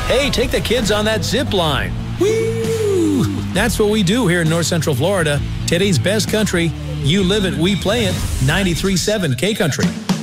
Hey, take the kids on that zip line. Woo! That's what we do here in North Central Florida. Today's best country. You live it, we play it. 93.7 K Country.